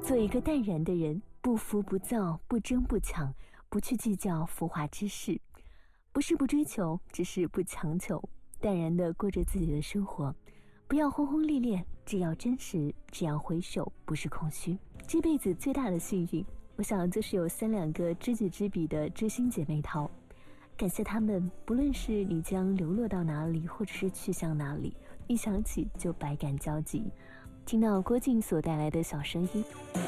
做一个淡然的人，不浮不躁，不争不抢，不去计较浮华之事。不是不追求，只是不强求，淡然地过着自己的生活，不要轰轰烈烈，只要真实，只要回首，不是空虚。这辈子最大的幸运，我想就是有3两个知己知彼的知心姐妹淘。感谢他们，不论是你将流落到哪里，或者是去向哪里，一想起就百感交集。听到郭靖所带来的小声音。